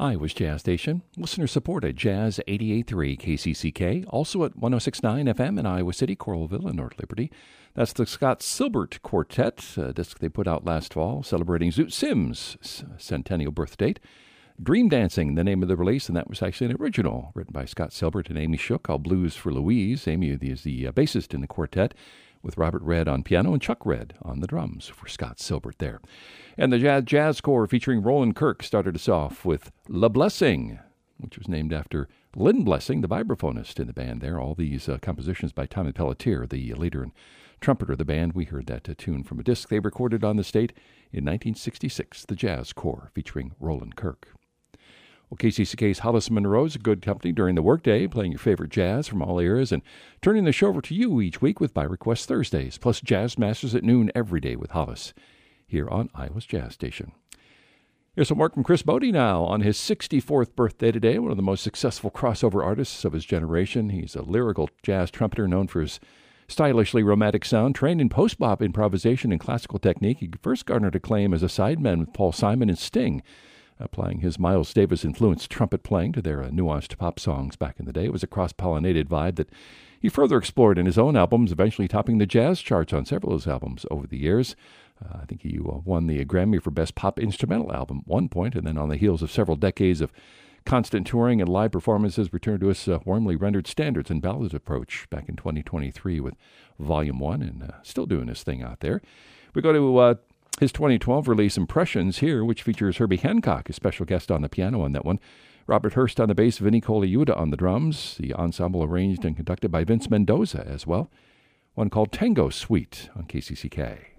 Iowa's Jazz Station. Listener supported Jazz 88.3 KCCK. Also at 106.9 FM in Iowa City, Coralville, and North Liberty. That's the Scott Silbert Quartet, a disc they put out last fall, celebrating Zoot Sims' centennial birth date. Dream Dancing, the name of the release, and that was actually an original written by Scott Silbert and Amy Shook, called Blues for Louise. Amy is the bassist in the quartet, with Robert Redd on piano and Chuck Redd on the drums for Scott Silbert there. And the Jazz Corps featuring Roland Kirk started us off with La Blessing, which was named after Lynn Blessing, the vibraphonist in the band there. All these compositions by Tommy Pelletier, the leader and trumpeter of the band. We heard that tune from a disc they recorded on the state in 1966, the Jazz Corps featuring Roland Kirk. Well, KCCK's Hollis Monroe is a good company during the workday, playing your favorite jazz from all eras and turning the show over to you each week with By Request Thursdays, plus Jazz Masters at noon every day with Hollis here on Iowa's Jazz Station. Here's some work from Chris Bode now on his 64th birthday today, one of the most successful crossover artists of his generation. He's a lyrical jazz trumpeter known for his stylishly romantic sound, trained in post-bop improvisation and classical technique. He first garnered acclaim as a sideman with Paul Simon and Sting, applying his Miles Davis-influenced trumpet playing to their nuanced pop songs back in the day. It was a cross-pollinated vibe that he further explored in his own albums, eventually topping the jazz charts on several of his albums over the years. I think he won the Grammy for Best Pop Instrumental Album at one point, and then on the heels of several decades of constant touring and live performances, returned to his warmly rendered standards and ballads approach back in 2023 with Volume 1, and still doing his thing out there. We go to his 2012 release, Impressions, here, which features Herbie Hancock, a special guest on the piano on that one. Robert Hurst on the bass, Vinnie Colaiuta on the drums. The ensemble arranged and conducted by Vince Mendoza as well. One called Tango Suite on KCCK.